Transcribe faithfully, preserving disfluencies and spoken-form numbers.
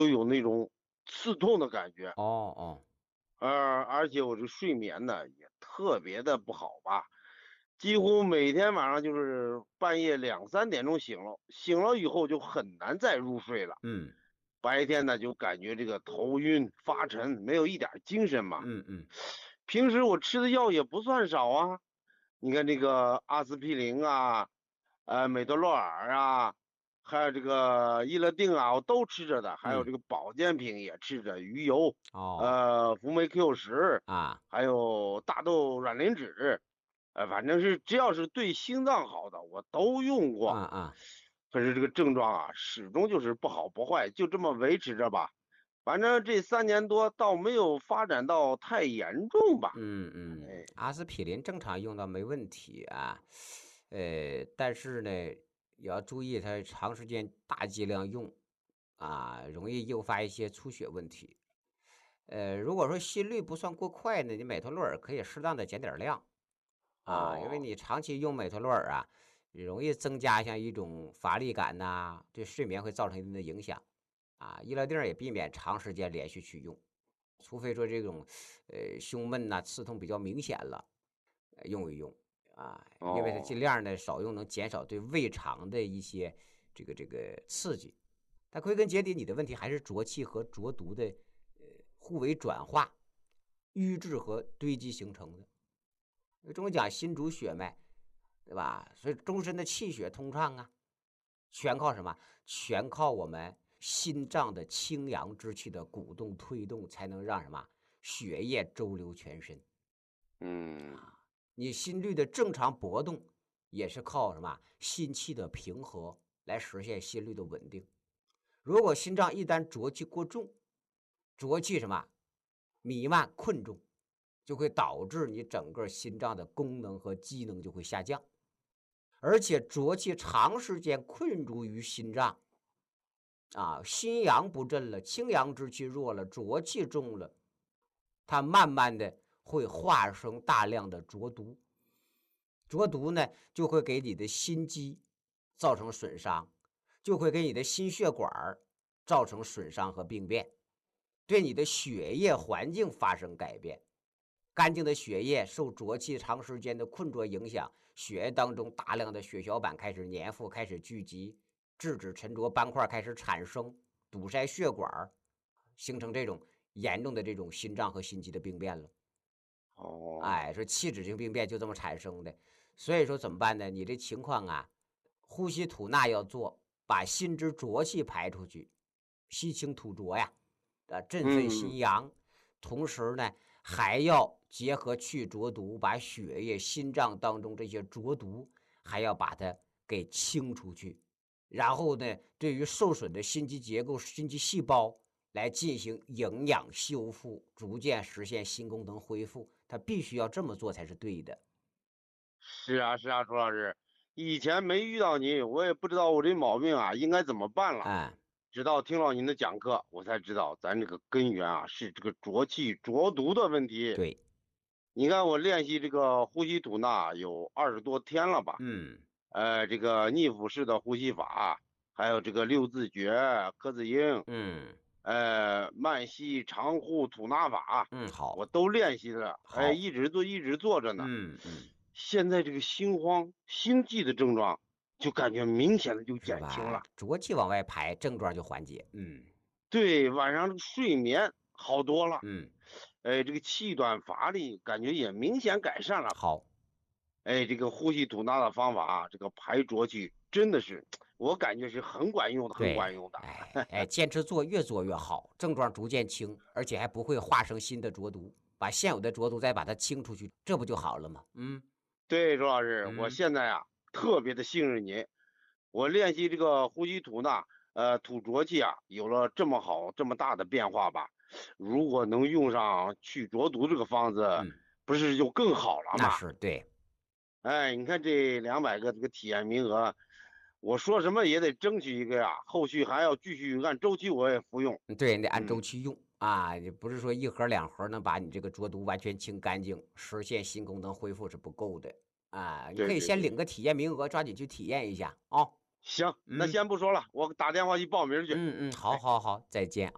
都有那种刺痛的感觉。 哦哦。 呃，而且我这睡眠呢，也特别的不好吧。几乎每天晚上就是半夜两三点钟醒了，醒了以后就很难再入睡了。 嗯。 白天呢，就感觉这个头晕发沉，没有一点儿精神嘛。 嗯嗯。 平时我吃的药也不算少啊，你看这个阿司匹林啊，呃，美托洛尔啊，还有这个伊乐定啊，我都吃着的，还有嗯。 这个保健品也吃着，鱼油， 哦。 呃，福美 Q 十， 啊。 还有大豆卵磷脂，呃，反正是只要是对心脏好的，我都用过。 啊啊。 可是这个症状啊，始终就是不好不坏，就这么维持着吧。反正这三年多倒没有发展到太严重吧。 嗯嗯， 哎， 阿司匹林正常用到没问题啊，呃，但是呢，也要注意它长时间大剂量用，啊，容易诱发一些出血问题。呃，如果说心率不算过快呢，你美托洛尔可以适当的减点儿量，啊，因为哦， 你长期用美托洛尔啊，容易增加像一种乏力感呐、对睡眠会造成一定的影响。啊，医疗定儿也避免长时间连续去用，除非说这种，呃，胸闷呐、刺痛比较明显了，呃用一用啊，因为它尽哦， 量的少用，能减少对胃肠的一些这个这个刺激。但归根结底，你的问题还是浊气和浊毒的呃互为转化、瘀滞和堆积形成的。中国讲心主血脉，对吧？所以终身的气血通畅啊，全靠什么？全靠我们心脏的清阳之气的鼓动推动，才能让什么血液周流全身。 嗯， 你心率的正常搏动，也是靠什么心气的平和来实现心率的稳定。如果心脏一旦浊气过重，浊气什么弥漫困重，就会导致你整个心脏的功能和机能就会下降。而且浊气长时间困住于心脏，啊，心阳不振了，清阳之气弱了，浊气重了，它慢慢的会化生大量的浊毒，浊毒呢就会给你的心肌造成损伤，就会给你的心血管造成损伤和病变，对你的血液环境发生改变。干净的血液受浊气长时间的困着影响，血液当中大量的血小板开始粘附，开始聚集，质子沉着斑块开始产生，堵塞血管，形成这种严重的这种心脏和心肌的病变了。 哦， 哎，说器质性病变就这么产生的，所以说怎么办呢？你这情况啊，呼吸吐纳要做，把心之浊气排出去，吸清吐浊呀，啊，振奋嗯， 心阳。同时呢，还要结合去浊毒，把血液、心脏当中这些浊毒，还要把它给清出去。然后呢，对于受损的心肌结构、心肌细胞来进行营养修复，逐渐实现心功能恢复。他必须要这么做才是对的。 是啊，是啊，朱老师，以前没遇到您，我也不知道我这毛病啊应该怎么办了。 哎， 直到听了您的讲课，我才知道咱这个根源啊是这个浊气浊毒的问题。 对。 你看我练习这个呼吸吐纳有二十多天了吧？ 嗯呃，这个逆腹式的呼吸法，还有这个六字诀、柯子音， 嗯呃，慢吸长呼吐纳法， 嗯，好。 我都练习了，哎， 好。 一直做一直做着呢。 嗯嗯。 现在这个心慌、心悸的症状，就感觉明显的就是吧？ 减轻了。 浊气往外排，症状就缓解。嗯对，晚上睡眠好多了， 嗯。 哎，这个气短乏力感觉也明显改善了。 好。 哎，这个呼吸吐纳的方法啊，这个排浊气真的是，我感觉是很管用的，很对。 管用的。 哎哎，坚持做，越做越好，症状逐渐轻，而且还不会化生新的浊毒，把现有的浊毒再把它清出去，这不就好了吗？嗯对，周老师，我嗯。 现在啊特别的信任您，我练习这个呼吸吐纳，呃，吐浊气啊，有了这么好这么大的变化吧。如果能用上去浊毒这个方子， 嗯， 不是就更好了那吗？ 是对。 哎，你看这两百个这个体验名额，我说什么也得争取一个呀。后续还要继续按周期我也服用。 嗯对，你得按周嗯， 期用啊，也不是说一盒两盒能把你这个浊毒完全清干净，实现心功能恢复是不够的啊。你可以对对对， 先领个体验名额，抓紧去体验一下啊。 行，那嗯先不说了，我打电话去报名去。 嗯嗯，好，好，好，再见啊。